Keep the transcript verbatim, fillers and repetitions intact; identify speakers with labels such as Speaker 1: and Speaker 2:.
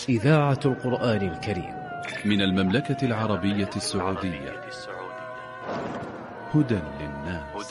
Speaker 1: إذاعة القرآن الكريم
Speaker 2: من المملكة العربية السعودية، هدى للناس.